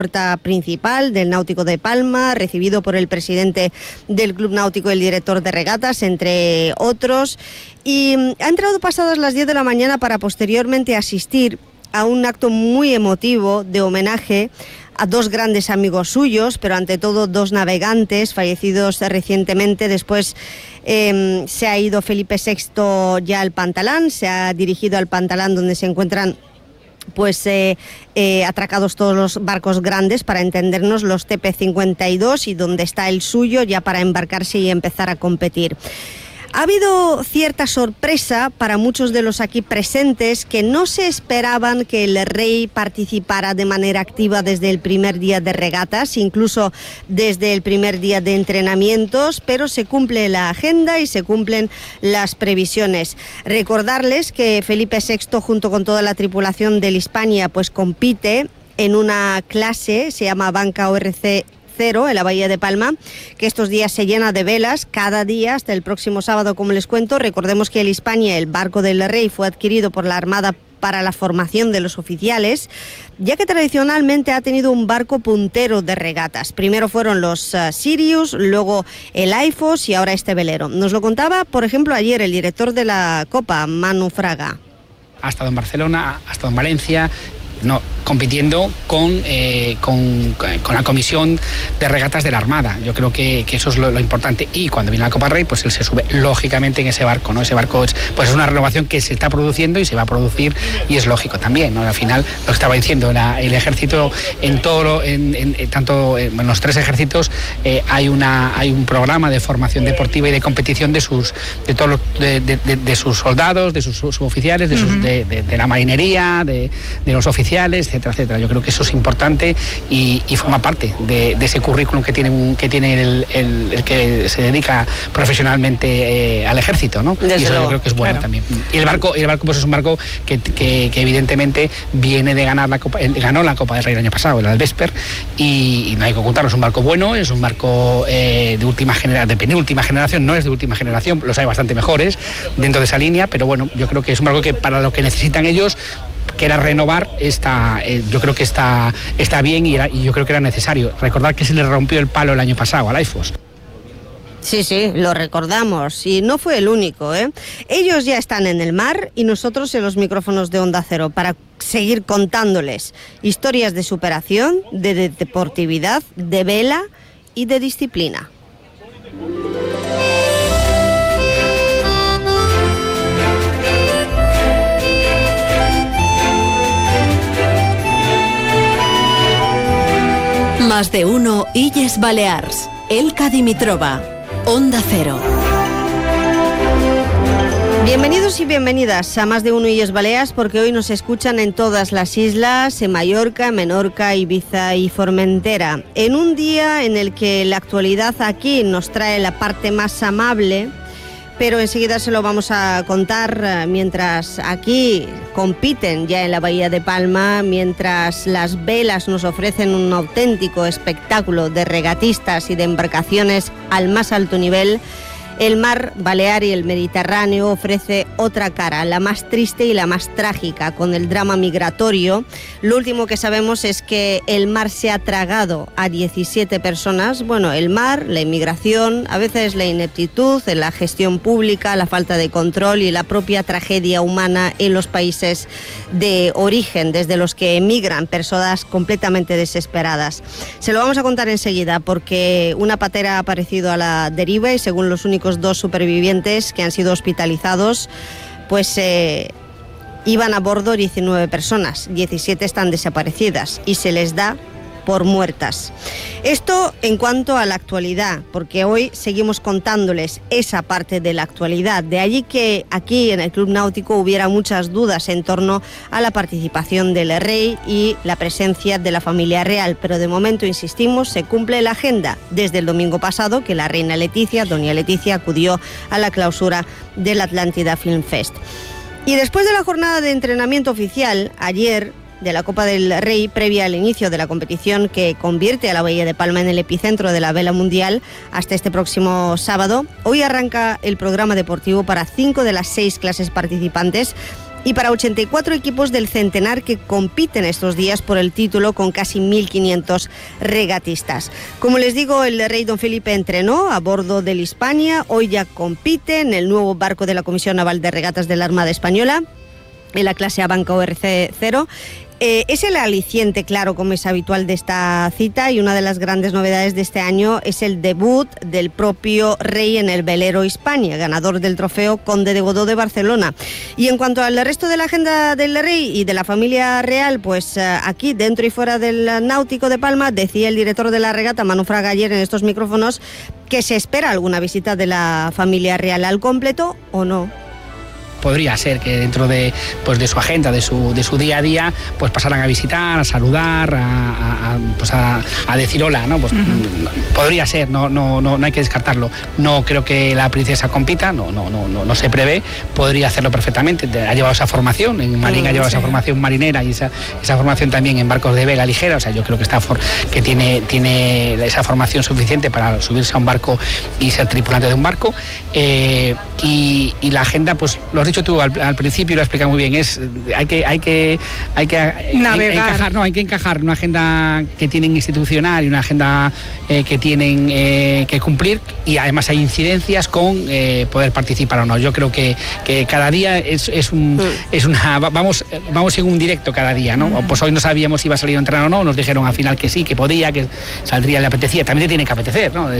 puerta principal del Náutico de Palma, recibido por el presidente del Club Náutico y el director de regatas, entre otros. Y ha entrado pasadas las 10 de la mañana para posteriormente asistir a un acto muy emotivo de homenaje a dos grandes amigos suyos, pero ante todo dos navegantes fallecidos recientemente. Después se ha ido Felipe VI ya al Pantalán, se ha dirigido al Pantalán donde se encuentran atracados todos los barcos grandes, para entendernos, los TP52, y donde está el suyo ya para embarcarse y empezar a competir. Ha habido cierta sorpresa para muchos de los aquí presentes, que no se esperaban que el rey participara de manera activa desde el primer día de regatas, incluso desde el primer día de entrenamientos, pero se cumple la agenda y se cumplen las previsiones. Recordarles que Felipe VI, junto con toda la tripulación del Hispania, pues compite en una clase, se llama Banca ORC en la Bahía de Palma, que estos días se llena de velas cada día hasta el próximo sábado, como les cuento. Recordemos que el Hispania, el barco del rey, fue adquirido por la Armada para la formación de los oficiales, ya que tradicionalmente ha tenido un barco puntero de regatas. Primero fueron los Sirius, luego el Aifos y ahora este velero. Nos lo contaba, por ejemplo, ayer el director de la Copa, Manu Fraga. Ha estado en Barcelona, ha estado en Valencia, compitiendo con la comisión de regatas de la Armada. Yo creo que eso es lo importante. Y cuando viene la Copa Rey, pues él se sube lógicamente en ese barco, ¿no? Ese barco es una renovación que se está produciendo y se va a producir, y es lógico también, ¿no? Al final, lo que estaba diciendo, el ejército, en los tres ejércitos hay un programa de formación deportiva y de competición de sus soldados, de sus suboficiales, de la marinería, de los oficiales, etcétera, etcétera. Yo creo que eso es importante y forma parte de ese currículum que tiene el que se dedica profesionalmente al ejército, ¿no? Y eso yo creo que es bueno, claro. También. Y el barco pues es un barco que evidentemente viene de ganar ganó la Copa del Rey el año pasado, el Alvesper, y no hay que ocultarlo, es un barco bueno, es un barco de penúltima generación, no es de última generación, los hay bastante mejores dentro de esa línea, pero bueno, yo creo que es un barco que para lo que necesitan ellos, que era renovar, yo creo que está bien y yo creo que era necesario. Recordar que se le rompió el palo el año pasado al Aifos. Sí, lo recordamos, y no fue el único, ¿eh? Ellos ya están en el mar y nosotros en los micrófonos de Onda Cero para seguir contándoles historias de superación, de deportividad, de vela y de disciplina. Más de uno Illes Balears. Elka Dimitrova. Onda Cero. Bienvenidos y bienvenidas a Más de uno Illes Balears, porque hoy nos escuchan en todas las islas, en Mallorca, Menorca, Ibiza y Formentera. En un día en el que la actualidad aquí nos trae la parte más amable, pero enseguida se lo vamos a contar, mientras aquí compiten ya en la Bahía de Palma, mientras las velas nos ofrecen un auténtico espectáculo de regatistas y de embarcaciones al más alto nivel. El mar Balear y el Mediterráneo ofrece otra cara, la más triste y la más trágica, con el drama migratorio. Lo último que sabemos es que el mar se ha tragado a 17 personas. Bueno, el mar, la inmigración, a veces la ineptitud en la gestión pública, la falta de control y la propia tragedia humana en los países de origen, desde los que emigran personas completamente desesperadas. Se lo vamos a contar enseguida, porque una patera ha aparecido a la deriva y, según los únicos dos supervivientes que han sido hospitalizados, pues iban a bordo 19 personas, 17 están desaparecidas y se les da por muertas. Esto en cuanto a la actualidad, porque hoy seguimos contándoles esa parte de la actualidad. De allí que aquí en el Club Náutico hubiera muchas dudas en torno a la participación del rey y la presencia de la familia real, pero de momento, insistimos, se cumple la agenda desde el domingo pasado, que la reina Leticia, doña Leticia, acudió a la clausura del Atlántida Film Fest. Y después de la jornada de entrenamiento oficial ayer de la Copa del Rey, previa al inicio de la competición que convierte a la Bahía de Palma en el epicentro de la vela mundial hasta este próximo sábado, hoy arranca el programa deportivo para 5 de las 6 clases participantes y para 84 equipos del centenar que compiten estos días por el título, con casi 1.500 regatistas. Como les digo, el rey Don Felipe entrenó a bordo del Hispania, hoy ya compite en el nuevo barco de la Comisión Naval de Regatas de la Armada Española, en la clase Abanca ORC 0. Es el aliciente, claro, como es habitual de esta cita, y una de las grandes novedades de este año es el debut del propio rey en el velero Hispania, ganador del trofeo Conde de Godó de Barcelona. Y en cuanto al resto de la agenda del rey y de la familia real, pues aquí, dentro y fuera del Náutico de Palma, decía el director de la regata, Manu Fraga, ayer en estos micrófonos, que se espera alguna visita de la familia real al completo o no. Podría ser que dentro de su agenda, de su día a día, pues pasaran a visitar, a saludar, a decir hola, ¿no? Pues podría ser, no hay que descartarlo. No creo que la princesa compita, no se prevé, podría hacerlo perfectamente. Ha llevado esa formación, en Marín ha llevado esa formación marinera y esa formación también en barcos de vela ligera, o sea, yo creo que tiene esa formación suficiente para subirse a un barco y ser tripulante de un barco. Y la agenda, pues lo has dicho tú al principio y lo has explicado muy bien, hay que navegar. Hay que encajar una agenda que tienen institucional y una agenda que tienen que cumplir, y además hay incidencias con poder participar o no. Yo creo que cada día vamos en un directo cada día, ¿no? Pues hoy no sabíamos si iba a salir a entrenar o no, nos dijeron al final que sí, que podía, que saldría, le apetecía, también te tiene que apetecer, ¿no?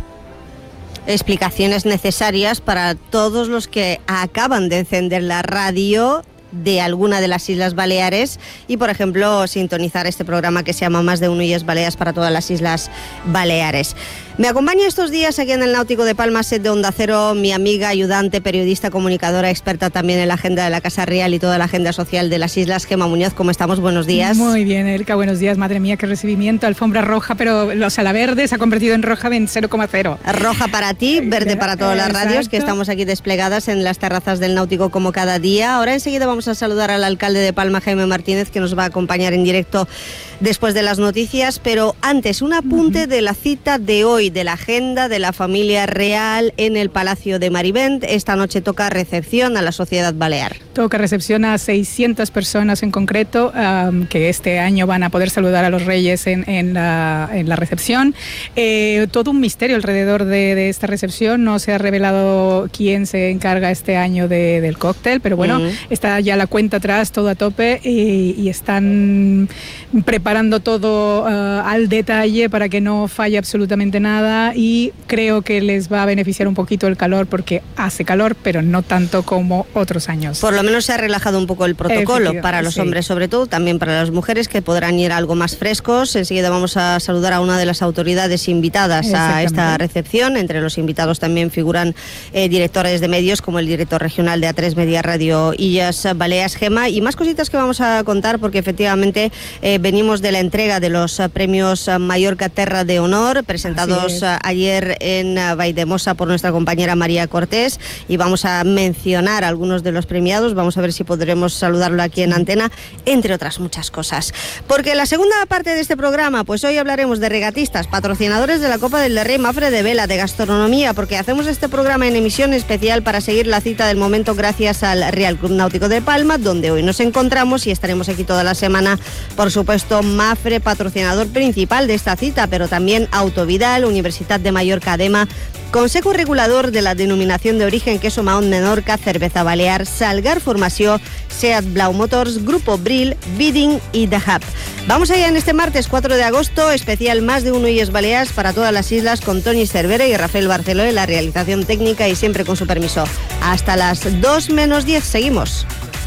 Explicaciones necesarias para todos los que acaban de encender la radio de alguna de las Islas Baleares y, por ejemplo, sintonizar este programa que se llama Más de Uno y es Baleas para todas las Islas Baleares. Me acompaña estos días aquí en el Náutico de Palma, set de Onda Cero, mi amiga, ayudante, periodista, comunicadora, experta también en la agenda de la Casa Real y toda la agenda social de las islas, Gemma Muñoz. ¿Cómo estamos? Buenos días. Muy bien, Elka, buenos días. Madre mía, qué recibimiento. Alfombra roja, pero la verde se ha convertido en roja en 0,0. Roja para ti, verde para todas las radios, que estamos aquí desplegadas en las terrazas del Náutico como cada día. Ahora enseguida vamos a saludar al alcalde de Palma, Jaime Martínez, que nos va a acompañar en directo después de las noticias, pero antes un apunte de la cita de hoy, de la agenda de la familia real en el Palacio de Marivent. Esta noche toca recepción a la sociedad balear. Toca recepción a 600 personas en concreto, que este año van a poder saludar a los reyes en la recepción. Todo un misterio alrededor de esta recepción. No se ha revelado quién se encarga este año del cóctel, pero bueno, está ya la cuenta atrás, todo a tope, y están preparando todo al detalle para que no falle absolutamente nada, y creo que les va a beneficiar un poquito el calor, porque hace calor, pero no tanto como otros años. Por lo menos se ha relajado un poco el protocolo para los hombres, sobre todo, también para las mujeres, que podrán ir algo más frescos. Enseguida vamos a saludar a una de las autoridades invitadas a esta recepción. Entre los invitados también figuran directores de medios, como el director regional de A3 Media Radio Illes Baleas, Gema, y más cositas que vamos a contar, porque efectivamente venimos de la entrega de los premios Mallorca Terra de Honor, presentados ayer en Valldemossa por nuestra compañera María Cortés, y vamos a mencionar algunos de los premiados. Vamos a ver si podremos saludarlo aquí en antena, entre otras muchas cosas. Porque en la segunda parte de este programa, pues hoy hablaremos de regatistas, patrocinadores de la Copa del Rey, Mafre de Vela, de gastronomía, porque hacemos este programa en emisión especial para seguir la cita del momento gracias al Real Club Náutico de Palma, donde hoy nos encontramos, y estaremos aquí toda la semana. Por supuesto, Mafre, patrocinador principal de esta cita, pero también Autovidal, Universitat de Mallorca Adema, Consejo Regulador de la Denominación de Origen Queso Mahón Menorca, Cerveza Balear, Salgar Formació, Seat Blau Motors, Grupo Bril, Bidding y The Hub. Vamos allá en este martes 4 de agosto, especial Más de Uno y es Baleas para todas las islas, con Toni Cervera y Rafael Barceló en la realización técnica, y siempre con su permiso. Hasta las 2 menos 10, seguimos.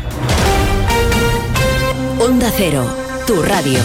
Onda Cero, tu radio.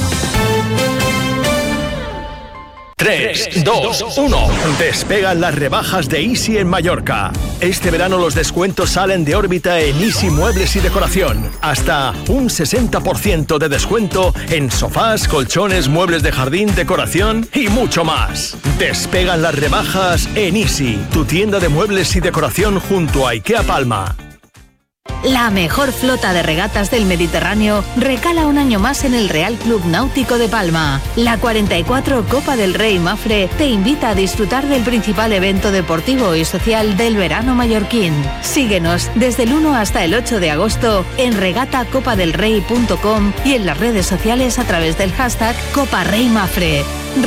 3, 2, 1. Despegan las rebajas de Easy en Mallorca. Este verano los descuentos salen de órbita en Easy Muebles y Decoración. Hasta un 60% de descuento en sofás, colchones, muebles de jardín, decoración y mucho más. Despegan las rebajas en Easy, tu tienda de muebles y decoración junto a IKEA Palma. La mejor flota de regatas del Mediterráneo recala un año más en el Real Club Náutico de Palma. La 44 Copa del Rey Mafre te invita a disfrutar del principal evento deportivo y social del verano mallorquín. Síguenos desde el 1 hasta el 8 de agosto en regatacopadelrey.com y en las redes sociales a través del hashtag Copa Rey Mafre.